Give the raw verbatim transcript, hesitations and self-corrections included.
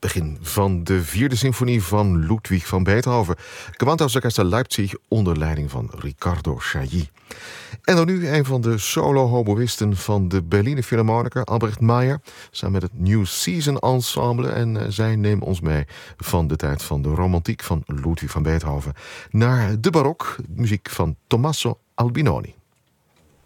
begin van de vierde symfonie van Ludwig van Beethoven. Gewandhausorchester Leipzig onder leiding van Riccardo Chailly. En dan nu een van de solo-hoboïsten van de Berliner Philharmoniker, Albrecht Meyer, samen met het New Season Ensemble. En uh, zij nemen ons mee van de tijd van de romantiek van Ludwig van Beethoven naar de barok, muziek van Tommaso Albinoni.